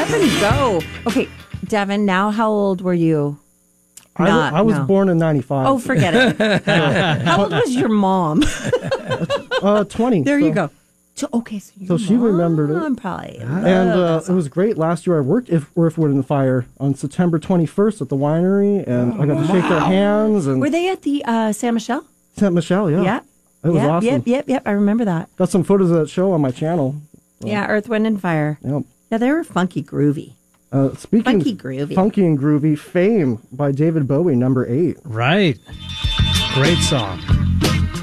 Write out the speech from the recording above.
Devin, go. Okay, Devin, now how old were you? I was born in 95. Oh, forget it. How old was your mom? 20. There you go. Okay, so she remembered it. Probably. And it was great. Last year I worked Earth, Wind & Fire on September 21st at the winery, and I got to shake their hands. And were they at the Saint Michel? Saint Michel, yeah. Yeah. It was awesome. Yep. I remember that. Got some photos of that show on my channel. Yeah, Earth, Wind & Fire. Yep. Yeah, they were funky groovy. Speaking funky groovy. Funky and Groovy, Fame by David Bowie, number 8. Right. Great song.